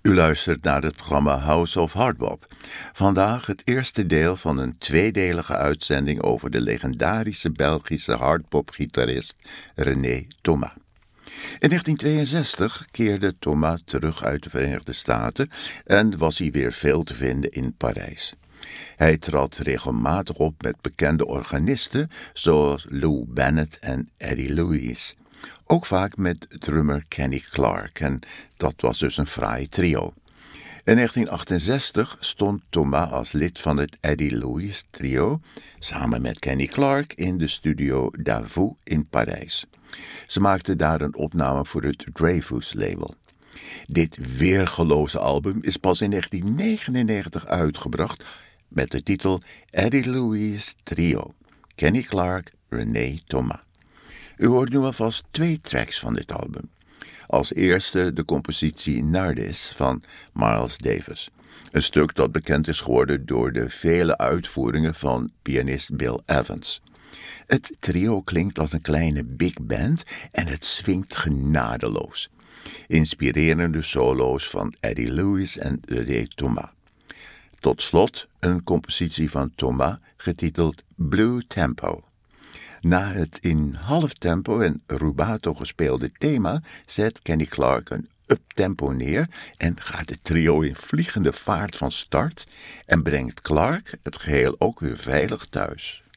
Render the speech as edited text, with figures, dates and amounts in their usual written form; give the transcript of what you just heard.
U luistert naar het programma House of Hardbop. Vandaag het eerste deel van een tweedelige uitzending over de legendarische Belgische hardbop-gitarist René Thomas. In 1962 keerde Thomas terug uit de Verenigde Staten en was hij weer veel te vinden in Parijs. Hij trad regelmatig op met bekende organisten zoals Lou Bennett en Eddie Louis. Ook vaak met drummer Kenny Clarke en dat was dus een fraai trio. In 1968 stond Thomas als lid van het Eddie Louis trio samen met Kenny Clarke in de studio Davout in Parijs. Ze maakten daar een opname voor het Dreyfus label. Dit weergeloze album is pas in 1999 uitgebracht met de titel Eddie Louis Trio, Kenny Clarke, René Thomas. U hoort nu alvast 2 tracks van dit album. Als eerste de compositie Nardis van Miles Davis. Een stuk dat bekend is geworden door de vele uitvoeringen van pianist Bill Evans. Het trio klinkt als een kleine big band en het swingt genadeloos. Inspirerende solo's van Eddie Louis en René Thomas. Tot slot een compositie van Thomas getiteld Blue Tempo. Na het in halftempo en rubato gespeelde thema zet Kenny Clarke een uptempo neer en gaat het trio in vliegende vaart van start en brengt Clarke het geheel ook weer veilig thuis.